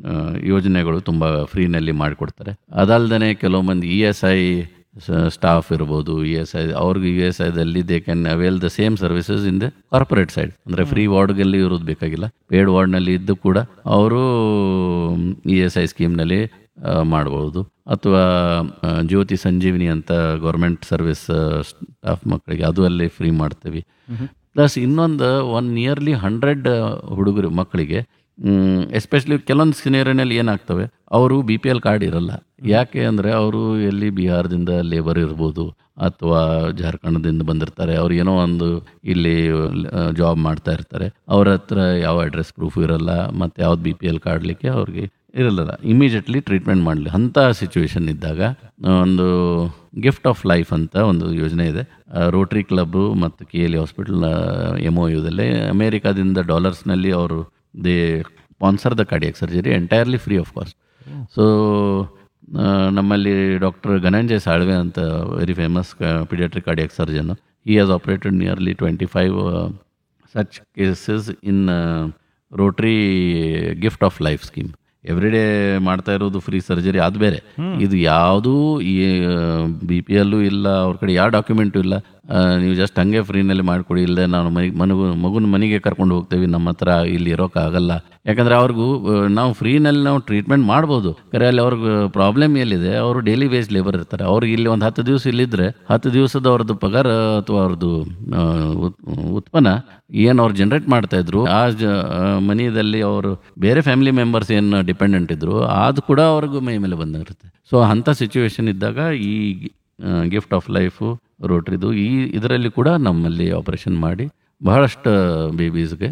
ಯೋಜನೆಗಳು ತುಂಬ ಫ್ರೀನಲ್ಲಿ ಮಾಡಿಕೊಡ್ತಾರೆ. ಅದಲ್ಲದೆ ಕೆಲವು ಮಂದಿ ESI ಸ್ಟಾಫ್ ಇರ್ಬೋದು, ESI ಅವ್ರಿಗೆ ESIದಲ್ಲಿ they can avail the same services in the corporate side. ಅಂದರೆ ಫ್ರೀ ವಾರ್ಡ್ಗಳಲ್ಲಿ ಇರೋದು ಬೇಕಾಗಿಲ್ಲ, ಪೇಡ್ ವಾರ್ಡ್ನಲ್ಲಿ ಇದ್ದು ಕೂಡ ಅವರು ESI ಸ್ಕೀಮ್ನಲ್ಲಿ ಮಾಡ್ಬೋದು. ಅಥವಾ ಜ್ಯೋತಿ ಸಂಜೀವಿನಿ ಅಂತ ಗೌರ್ಮೆಂಟ್ ಸರ್ವಿಸ್ ಸ್ಟಾಫ್ ಮಕ್ಕಳಿಗೆ ಅದು ಅಲ್ಲಿ ಫ್ರೀ ಮಾಡ್ತೀವಿ. ಪ್ಲಸ್ ಇನ್ನೊಂದು ನಿಯರ್ಲಿ 100 ಹುಡುಗರು ಮಕ್ಕಳಿಗೆ, ಎಸ್ಪೆಷಲಿ ಕೆಲವೊಂದು ಸಿನೇರಿಯಲ್ಲಿ ಏನಾಗ್ತವೆ, ಅವರು BPL ಕಾರ್ಡ್ ಇರಲ್ಲ. ಯಾಕೆ ಅಂದರೆ ಅವರು ಎಲ್ಲಿ ಬಿಹಾರದಿಂದ ಲೇಬರ್ ಇರ್ಬೋದು ಅಥವಾ ಜಾರ್ಖಂಡದಿಂದ ಬಂದಿರ್ತಾರೆ. ಅವ್ರು ಏನೋ ಒಂದು ಇಲ್ಲಿ ಜಾಬ್ ಮಾಡ್ತಾ ಇರ್ತಾರೆ, ಅವ್ರ ಹತ್ರ ಯಾವ ಅಡ್ರೆಸ್ ಪ್ರೂಫ್ ಇರಲ್ಲ ಮತ್ತು ಯಾವ್ದು BPL ಕಾರ್ಡ್ಲಿಕ್ಕೆ ಅವ್ರಿಗೆ ಇರಲ್ಲ. ಇಮಿಡಿಯೇಟ್ಲಿ ಟ್ರೀಟ್ಮೆಂಟ್ ಮಾಡಲಿ ಅಂಥ ಸಿಚುವೇಶನ್ ಇದ್ದಾಗ ಒಂದು ಗಿಫ್ಟ್ ಆಫ್ ಲೈಫ್ ಅಂತ ಒಂದು ಯೋಜನೆ ಇದೆ. ರೋಟ್ರಿ ಕ್ಲಬ್ ಮತ್ತು KLE ಹಾಸ್ಪಿಟಲ್ MOUದಲ್ಲೇ ಅಮೇರಿಕಾದಿಂದ ಡಾಲರ್ಸ್ನಲ್ಲಿ ಅವರು they sponsor the cardiac surgery entirely free of cost. So ನಮ್ಮಲ್ಲಿ ಡಾಕ್ಟರ್ ಧನಂಜಯ ಸಾಳ್ವೆ ಅಂತ very famous paediatric cardiac surgeon, he has operated nearly 25 such cases in rotary gift of life scheme. Every day ಮಾಡ್ತಾ ಇರೋದು free surgery, ಅದು ಬೇರೆ. ಇದು ಯಾವುದೂ BPL ಇಲ್ಲ, ಅವ್ರ ಕಡೆ ಯಾವ ಡಾಕ್ಯುಮೆಂಟು ಇಲ್ಲ, ನೀವು ಜಸ್ಟ್ ಹಂಗೆ ಫ್ರೀನಲ್ಲಿ ಮಾಡಿಕೊಡಿ, ಇಲ್ಲದೆ ನಾನು ಮಗುನ ಮನೆಗೆ ಕರ್ಕೊಂಡು ಹೋಗ್ತೇವೆ, ನಮ್ಮ ಹತ್ರ ಇಲ್ಲಿ ಇರೋಕ್ಕಾಗಲ್ಲ. ಯಾಕಂದರೆ ಅವ್ರಿಗೂ ನಾವು ಫ್ರೀನಲ್ಲಿ ನಾವು ಟ್ರೀಟ್ಮೆಂಟ್ ಮಾಡ್ಬೋದು, ಕರೆ ಅಲ್ಲಿ ಅವ್ರಿಗೆ ಪ್ರಾಬ್ಲಮ್ ಎಲ್ಲಿದೆ, ಅವರು ಡೈಲಿ ವೇಜ್ ಲೇಬರ್ ಇರ್ತಾರೆ. ಅವ್ರಿಗೆ ಇಲ್ಲಿ ಒಂದು 10 ದಿವಸ ಇಲ್ಲಿದ್ದರೆ 10 ದಿವಸದ ಅವ್ರದ್ದು ಪಗಾರ ಅಥವಾ ಅವ್ರದ್ದು ಉತ್ಪನ್ನ ಏನು ಅವ್ರು ಜನ್ರೇಟ್ ಮಾಡ್ತಾಯಿದ್ರು, ಆ ಮನೆಯಲ್ಲಿ ಅವರು ಬೇರೆ ಫ್ಯಾಮಿಲಿ ಮೆಂಬರ್ಸ್ ಏನು ಡಿಪೆಂಡೆಂಟ್ ಇದ್ದರು ಅದು ಕೂಡ ಅವ್ರಿಗೂ ಮೈ ಮೇಲೆ ಬಂದಿರುತ್ತೆ. ಸೊ ಅಂಥ ಸಿಚುವೇಶನ್ ಇದ್ದಾಗ ಈ ಗಿಫ್ಟ್ ಆಫ್ ಲೈಫು ರೋಟ್ರಿದು ಇದರಲ್ಲಿ ಕೂಡ ನಮ್ಮಲ್ಲಿ ಆಪರೇಷನ್ ಮಾಡಿ ಬಹಳಷ್ಟು ಬೇಬೀಸ್ಗೆ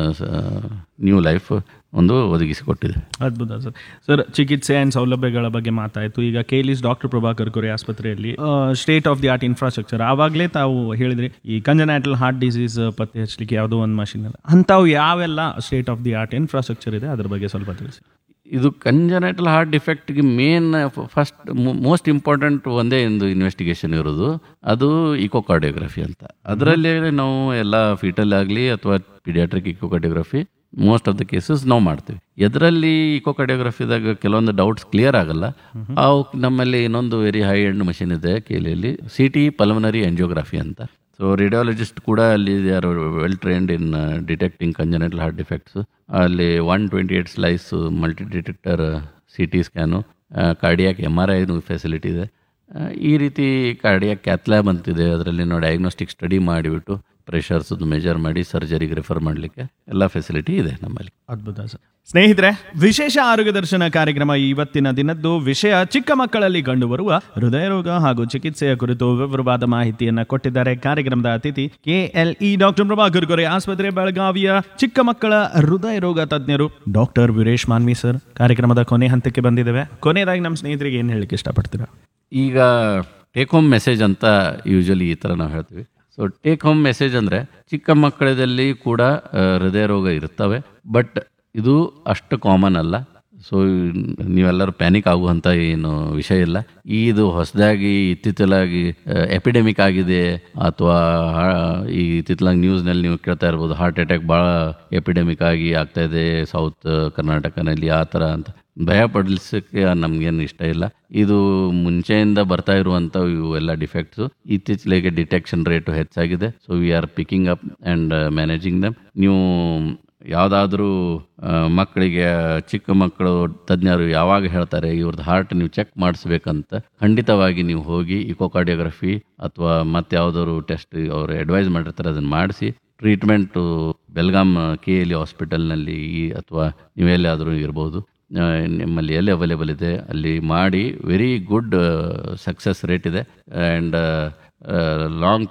ನ್ಯೂ ಲೈಫ್ ಒಂದು ಒದಗಿಸಿಕೊಟ್ಟಿದೆ. ಅದ್ಭುತ ಸರ್. ಸರ್, ಚಿಕಿತ್ಸೆ ಆ್ಯಂಡ್ ಸೌಲಭ್ಯಗಳ ಬಗ್ಗೆ ಮಾತಾಯಿತು. ಈಗ KLE's ಡಾಕ್ಟರ್ ಪ್ರಭಾಕರ್ ಕೋರೆ ಆಸ್ಪತ್ರೆಯಲ್ಲಿ state of the art infrastructure, ಆವಾಗಲೇ ತಾವು ಹೇಳಿದ್ರಿ ಈ ಕಂಜನೈಟಲ್ ಹಾರ್ಟ್ ಡಿಸೀಸ್ ಪತ್ತೆ ಹಚ್ಚಲಿಕ್ಕೆ ಯಾವುದೋ ಒಂದು ಮಷಿನ್ ಅಲ್ಲ, ಅಂಥವು ಯಾವೆಲ್ಲ state of the art infrastructure ಇದೆ ಅದ್ರ ಬಗ್ಗೆ ಸ್ವಲ್ಪ ತಿಳಿಸಿ. ಇದು congenital heart ಡಿಫೆಕ್ಟ್ಗೆ main first most important ಒಂದೇ ಒಂದು ಇನ್ವೆಸ್ಟಿಗೇಷನ್ ಇರೋದು, ಅದು ಇಕೋಕಾರ್ಡಿಯೋಗ್ರಫಿ ಅಂತ. ಅದರಲ್ಲಿ ನಾವು ಎಲ್ಲ ಫೀಟಲ್ ಆಗಲಿ ಅಥವಾ paediatric echocardiography most of the cases ನಾವು ಮಾಡ್ತೀವಿ. ಇದರಲ್ಲಿ ಇಕೋಕಾರ್ಡಿಯೋಗ್ರಫಿದಾಗ ಕೆಲವೊಂದು ಡೌಟ್ಸ್ ಕ್ಲಿಯರ್ ಆಗಲ್ಲ, ಅವು ನಮ್ಮಲ್ಲಿ ಇನ್ನೊಂದು ವೆರಿ ಹೈ ಎಂಡ್ ಮಷಿನ್ ಇದೆ KLEಯಲ್ಲಿ, CT ಪಲ್ಮನರಿ ಎಂಜಿಯೋಗ್ರಫಿ ಅಂತ. ಸೊ ರೇಡಿಯಾಲಜಿಸ್ಟ್ ಕೂಡ ಅಲ್ಲಿ they are well trained in detecting congenital heart defects. ಅಲ್ಲಿ 128 slice multi detector CT scan, cardiac MRI facility ಇದೆ. ಈ ರೀತಿ ಕಾರ್ಡಿಯಾಕ್ ಕ್ಯಾಥ್ಲ್ಯಾಬ್ ಅಂತಿದೆ, ಅದರಲ್ಲಿ ನಾವು ಡಯಾಗ್ನೋಸ್ಟಿಕ್ ಸ್ಟಡಿ ಮಾಡಿಬಿಟ್ಟು ಪ್ರೆಷರ್ಸ್ ಮೆಜರ್ ಮಾಡಿ ಸರ್ಜರಿಗೆ ರೆಫರ್ ಮಾಡಲಿಕ್ಕೆ ಎಲ್ಲ ಫೆಸಿಲಿಟಿ ಇದೆ ನಮ್ಮಲ್ಲಿ. ಅದ್ಭುತ ಸರ್. ಸ್ನೇಹಿತರೆ, ವಿಶೇಷ ಆರೋಗ್ಯ ದರ್ಶನ ಕಾರ್ಯಕ್ರಮ ಇವತ್ತಿನ ದಿನದ್ದು ವಿಷಯ ಚಿಕ್ಕ ಮಕ್ಕಳಲ್ಲಿ ಕಂಡುಬರುವ ಹೃದಯ ರೋಗ ಹಾಗೂ ಚಿಕಿತ್ಸೆಯ ಕುರಿತು ವಿವರವಾದ ಮಾಹಿತಿಯನ್ನ ಕೊಟ್ಟಿದ್ದಾರೆ ಕಾರ್ಯಕ್ರಮದ ಅತಿಥಿ KLE ಡಾಕ್ಟರ್ ಪ್ರಭಾಕರ್ ಕೋರೆ ಆಸ್ಪತ್ರೆ ಬೆಳಗಾವಿಯ ಚಿಕ್ಕ ಮಕ್ಕಳ ಹೃದಯ ರೋಗ ತಜ್ಞರು ಡಾಕ್ಟರ್ ವೀರೇಶ್ ಮಾನ್ವಿ ಸರ್. ಕಾರ್ಯಕ್ರಮದ ಕೊನೆ ಹಂತಕ್ಕೆ ಬಂದಿದ್ದೇವೆ. ಕೊನೆಯದಾಗಿ ನಮ್ಮ ಸ್ನೇಹಿತರಿಗೆ ಏನು ಹೇಳಲಿಕ್ಕೆ ಇಷ್ಟಪಡ್ತೀರಾ? ಈಗ ಟೇಕ್ ಹೋಮ್ ಮೆಸೇಜ್ ಅಂತ ಯೂಶಲಿ ಈ ಥರ ನಾವು ಹೇಳ್ತೀವಿ. ಸೊ ಟೇಕ್ ಹೋಮ್ ಮೆಸೇಜ್ ಅಂದರೆ ಚಿಕ್ಕ ಮಕ್ಕಳದಲ್ಲಿ ಕೂಡ ಹೃದಯ ರೋಗ ಇರ್ತವೆ, ಬಟ್ ಇದು ಅಷ್ಟು ಕಾಮನ್ ಅಲ್ಲ. ಸೊ ನೀವೆಲ್ಲರೂ ಪ್ಯಾನಿಕ್ ಆಗುವಂಥ ಏನು ವಿಷಯ ಇಲ್ಲ. ಇದು ಹೊಸದಾಗಿ ಇತ್ತೀಚಲಾಗಿ ಎಪಿಡೆಮಿಕ್ ಆಗಿದೆ ಅಥವಾ ಈ ಇತ್ತಿತ್ತಲಾಗಿ ನ್ಯೂಸ್ನಲ್ಲಿ ನೀವು ಕೇಳ್ತಾ ಇರ್ಬೋದು, ಹಾರ್ಟ್ ಅಟ್ಯಾಕ್ ಭಾಳ ಎಪಿಡೆಮಿಕ್ ಆಗಿ ಆಗ್ತಾಯಿದೆ ಸೌತ್ ಕರ್ನಾಟಕನಲ್ಲಿ, ಆ ಥರ ಅಂತ ಭಯ ಪಡಿಸೋಕ್ಕೆ ನಮಗೇನು ಇಷ್ಟ ಇಲ್ಲ. ಇದು ಮುಂಚೆಯಿಂದ ಬರ್ತಾ ಇರುವಂಥ ಇವೆಲ್ಲ ಡಿಫೆಕ್ಟ್ಸು, ಇತ್ತೀಚೆಗೆ ಡಿಟೆಕ್ಷನ್ ರೇಟು ಹೆಚ್ಚಾಗಿದೆ. So we are picking up and managing ದಮ್. ನೀವು ಯಾವುದಾದ್ರೂ ಮಕ್ಕಳಿಗೆ, ಚಿಕ್ಕ ಮಕ್ಕಳು ತಜ್ಞರು ಯಾವಾಗ ಹೇಳ್ತಾರೆ ಇವ್ರದ್ದು ಹಾರ್ಟ್ ನೀವು ಚೆಕ್ ಮಾಡಿಸ್ಬೇಕಂತ, ಖಂಡಿತವಾಗಿ ನೀವು ಹೋಗಿ ಇಕೋಕಾರ್ಡಿಯೋಗ್ರಫಿ ಅಥವಾ ಮತ್ತೆ ಯಾವುದಾದ್ರು ಟೆಸ್ಟ್ ಅವರು ಅಡ್ವೈಸ್ ಮಾಡಿರ್ತಾರೆ ಅದನ್ನು ಮಾಡಿಸಿ ಟ್ರೀಟ್ಮೆಂಟು ಬೆಲ್ಗಾಮ್ KLE ಹಾಸ್ಪಿಟಲ್ನಲ್ಲಿ ಅಥವಾ ನೀವೆಲ್ಲಾದರೂ ಇರ್ಬೋದು, ನಿಮ್ಮಲ್ಲಿ ಎಲ್ಲಿ ಅವೈಲೇಬಲ್ ಇದೆ ಅಲ್ಲಿ ಮಾಡಿ ವೆರಿ ಗುಡ್ ಸಕ್ಸಸ್ ರೇಟ್ ಇದೆ. And long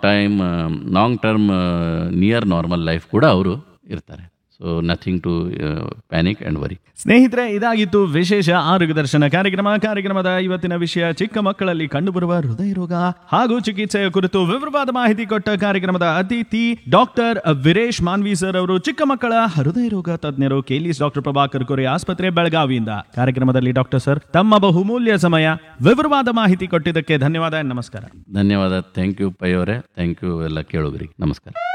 term near normal life ಕೂಡ ಅವರು ಇರ್ತಾರೆ. So nothing to panic and worry. ಸ್ನೇಹಿತರೆ, ಇದಾಗಿತ್ತು ವಿಶೇಷ ಆರೋಗ್ಯ ದರ್ಶನ ಕಾರ್ಯಕ್ರಮದ ಇವತ್ತಿನ ವಿಷಯ ಚಿಕ್ಕ ಮಕ್ಕಳಲ್ಲಿ ಕಂಡುಬರುವ ಹೃದಯ ರೋಗ ಹಾಗೂ ಚಿಕಿತ್ಸೆಯ ಕುರಿತು ವಿವರವಾದ ಮಾಹಿತಿ ಕೊಟ್ಟ ಕಾರ್ಯಕ್ರಮದ ಅತಿಥಿ ಡಾಕ್ಟರ್ ವೀರೇಶ್ ಮಾನ್ವಿ ಸರ್ ಅವರು, ಚಿಕ್ಕ ಮಕ್ಕಳ ಹೃದಯ ರೋಗ ತಜ್ಞರು, KLE's ಡಾಕ್ಟರ್ ಪ್ರಭಾಕರ್ ಕೋರೆ ಆಸ್ಪತ್ರೆ ಬೆಳಗಾವಿಯಿಂದ. ಕಾರ್ಯಕ್ರಮದಲ್ಲಿ ಡಾಕ್ಟರ್ ಸರ್ ತಮ್ಮ ಬಹುಮೂಲ್ಯ ಸಮಯ, ವಿವರವಾದ ಮಾಹಿತಿ ಕೊಟ್ಟಿದ್ದಕ್ಕೆ ಧನ್ಯವಾದ. ನಮಸ್ಕಾರ. ಧನ್ಯವಾದ. ಥ್ಯಾಂಕ್ ಯು ಪೈ ಅವರೇ. ಥ್ಯಾಂಕ್ ಯು ಎಲ್ಲ ಕೇಳುಗರಿಗೆ. ನಮಸ್ಕಾರ.